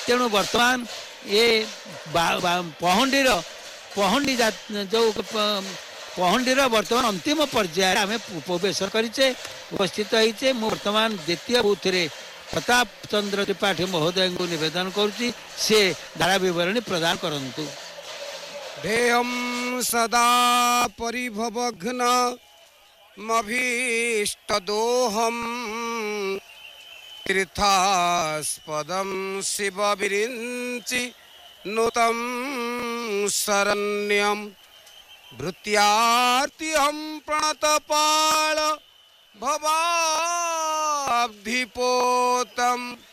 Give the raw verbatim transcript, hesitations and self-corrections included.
तेणु वर्तमान ये पहंडीर पहंडी जो पहंडीर वर्तमान अंतिम पर्याय आम उपवेश करें उपस्थित होइचे। मु वर्तमान द्वितीय बूथ रे प्रताप चंद्र त्रिपाठी महोदय को निवेदन करुच्ची से धारा विवरणी प्रदान करंतु। ध्येयं सदा परिभवघ्न मभीष्टदोहं तीर्थास्पदं शिवविरिञ्चि नुतं शरण्यं भृत्यार्तिहं प्रणतपाल भवाब्धिपोतम्